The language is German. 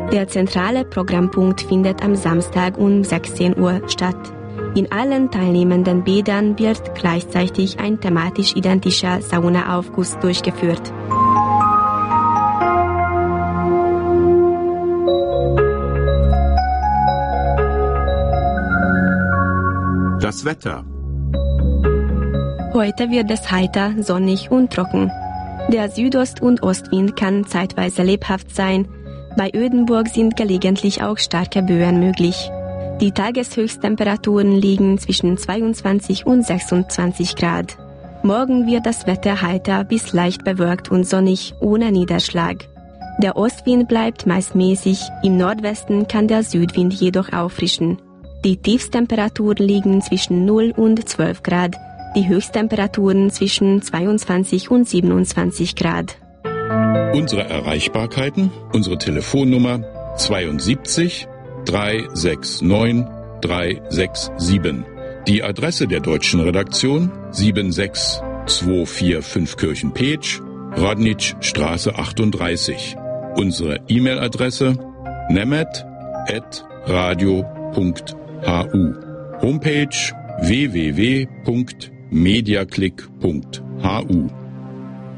Der zentrale Programmpunkt findet am Samstag um 16 Uhr statt. In allen teilnehmenden Bädern wird gleichzeitig ein thematisch identischer Saunaaufguss durchgeführt. Das Wetter. Heute wird es heiter, sonnig und trocken. Der Südost- und Ostwind kann zeitweise lebhaft sein. Bei Ödenburg sind gelegentlich auch starke Böen möglich. Die Tageshöchsttemperaturen liegen zwischen 22 und 26 Grad. Morgen wird das Wetter heiter bis leicht bewölkt und sonnig, ohne Niederschlag. Der Ostwind bleibt meist mäßig, im Nordwesten kann der Südwind jedoch auffrischen. Die Tiefstemperaturen liegen zwischen 0 und 12 Grad, die Höchsttemperaturen zwischen 22 und 27 Grad. Unsere Erreichbarkeiten, unsere Telefonnummer 72 369 367. Die Adresse der deutschen Redaktion 76245 Kirchen-Petsch, Radnitzstraße 38. Unsere E-Mail-Adresse nemet@radio.hu. Homepage www.mediaclick.hu.